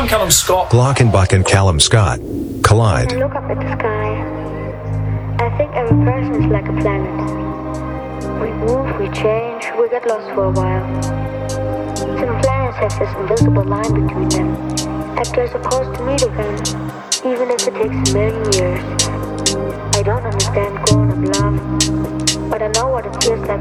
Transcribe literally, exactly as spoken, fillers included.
and Callum Scott. Glockenbach and Callum Scott collide. When I look up at the sky, I think every person is like a planet. We move, we change, we get lost for a while. Some planets have this invisible line between them, like they're supposed to meet again, even if it takes a million years. I don't understand growing up love, but I know what it feels like